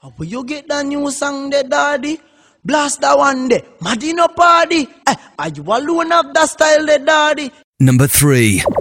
How will you get that new song there, daddy? Blast that one there. Madino party. Are you alone of that style there, daddy? Number 3.